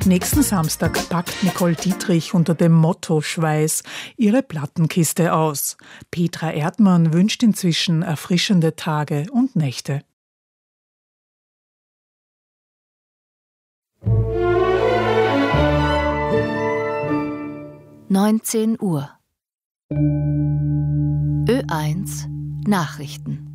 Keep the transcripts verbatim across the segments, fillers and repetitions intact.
Nächsten Samstag packt Nicole Dietrich unter dem Motto Schweiß ihre Plattenkiste aus. Petra Erdmann wünscht inzwischen erfrischende Tage und Nächte. neunzehn Uhr. Ö eins Nachrichten.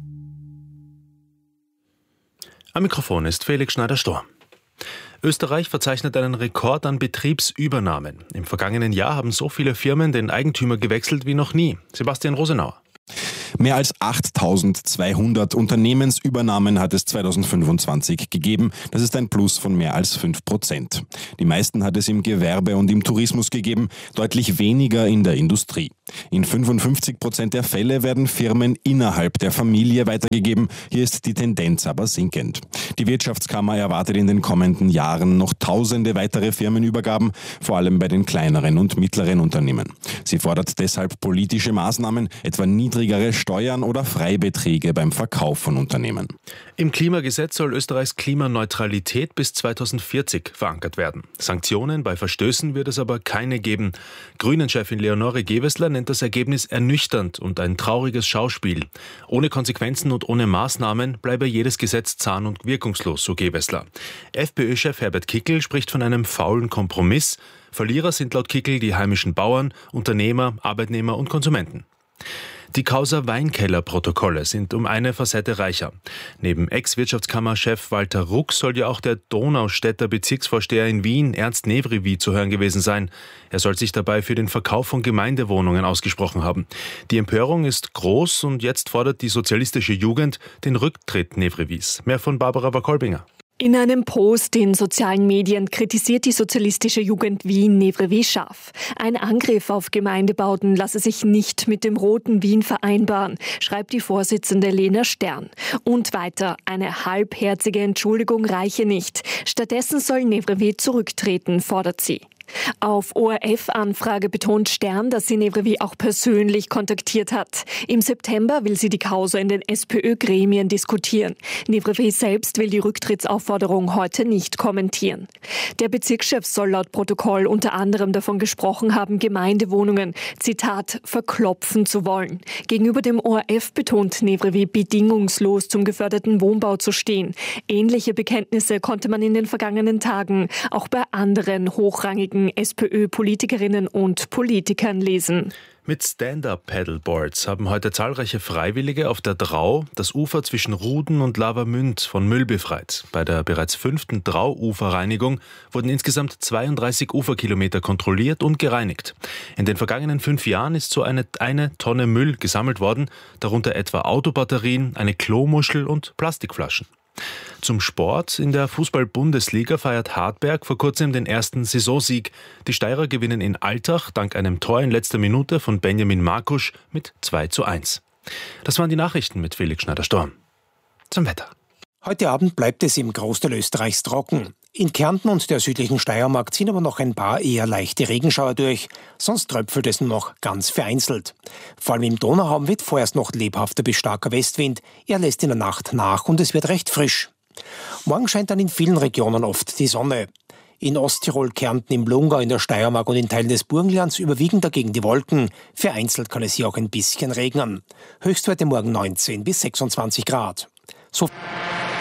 Am Mikrofon ist Felix Schneider-Storr. Österreich verzeichnet einen Rekord an Betriebsübernahmen. Im vergangenen Jahr haben so viele Firmen den Eigentümer gewechselt wie noch nie. Sebastian Rosenauer. Mehr als achttausendzweihundert Unternehmensübernahmen hat es zweitausendfünfundzwanzig gegeben. Das ist ein Plus von mehr als fünf Prozent. Die meisten hat es im Gewerbe und im Tourismus gegeben, deutlich weniger in der Industrie. In fünfundfünfzig Prozent der Fälle werden Firmen innerhalb der Familie weitergegeben. Hier ist die Tendenz aber sinkend. Die Wirtschaftskammer erwartet in den kommenden Jahren noch tausende weitere Firmenübergaben, vor allem bei den kleineren und mittleren Unternehmen. Sie fordert deshalb politische Maßnahmen, etwa niedrigere Steuern oder Freibeträge beim Verkauf von Unternehmen. Im Klimagesetz soll Österreichs Klimaneutralität bis zweitausendvierzig verankert werden. Sanktionen bei Verstößen wird es aber keine geben. Grünen-Chefin Leonore Gewessler nennt das Ergebnis ernüchternd und ein trauriges Schauspiel. Ohne Konsequenzen und ohne Maßnahmen bleibe jedes Gesetz zahn- und wirkungslos, so Gewessler. FPÖ-Chef Herbert Kickl spricht von einem faulen Kompromiss. Verlierer sind laut Kickl die heimischen Bauern, Unternehmer, Arbeitnehmer und Konsumenten. Die Causa Weinkeller-Protokolle sind um eine Facette reicher. Neben Ex-Wirtschaftskammerchef Walter Ruck soll ja auch der Donaustädter Bezirksvorsteher in Wien, Ernst Nevrivi, zu hören gewesen sein. Er soll sich dabei für den Verkauf von Gemeindewohnungen ausgesprochen haben. Die Empörung ist groß und jetzt fordert die sozialistische Jugend den Rücktritt Nevrivis. Mehr von Barbara Wakolbinger. In einem Post in sozialen Medien kritisiert die sozialistische Jugend Wien Nevrivi scharf. Ein Angriff auf Gemeindebauten lasse sich nicht mit dem roten Wien vereinbaren, schreibt die Vorsitzende Lena Stern. Und weiter, eine halbherzige Entschuldigung reiche nicht. Stattdessen soll Nevrivi zurücktreten, fordert sie. Auf O R F-Anfrage betont Stern, dass sie Nevrivi auch persönlich kontaktiert hat. Im September will sie die Causa in den SPÖ-Gremien diskutieren. Nevrivi selbst will die Rücktrittsaufforderung heute nicht kommentieren. Der Bezirkschef soll laut Protokoll unter anderem davon gesprochen haben, Gemeindewohnungen, Zitat, verklopfen zu wollen. Gegenüber dem O R F betont Nevrivi, bedingungslos zum geförderten Wohnbau zu stehen. Ähnliche Bekenntnisse konnte man in den vergangenen Tagen auch bei anderen hochrangigen SPÖ-Politikerinnen und Politikern lesen. Mit Stand-Up-Paddleboards haben heute zahlreiche Freiwillige auf der Drau das Ufer zwischen Ruden und Lavamünd von Müll befreit. Bei der bereits fünften Drau-Uferreinigung wurden insgesamt zweiunddreißig Uferkilometer kontrolliert und gereinigt. In den vergangenen fünf Jahren ist so eine, eine Tonne Müll gesammelt worden, darunter etwa Autobatterien, eine Klomuschel und Plastikflaschen. Zum Sport. In der Fußball-Bundesliga feiert Hartberg vor kurzem den ersten Saisonsieg. Die Steirer gewinnen in Altach dank einem Tor in letzter Minute von Benjamin Markusch mit zwei zu eins. Das waren die Nachrichten mit Felix Schneider-Storr. Zum Wetter. Heute Abend bleibt es im Großteil Österreichs trocken. In Kärnten und der südlichen Steiermark ziehen aber noch ein paar eher leichte Regenschauer durch. Sonst tröpfelt es nur noch ganz vereinzelt. Vor allem im Donauraum wird vorerst noch lebhafter bis starker Westwind. Er lässt in der Nacht nach und es wird recht frisch. Morgen scheint dann in vielen Regionen oft die Sonne. In Osttirol, Kärnten, im Blungau, in der Steiermark und in Teilen des Burgenlands überwiegen dagegen die Wolken. Vereinzelt kann es hier auch ein bisschen regnen. Höchstwerte morgen neunzehn bis sechsundzwanzig Grad. So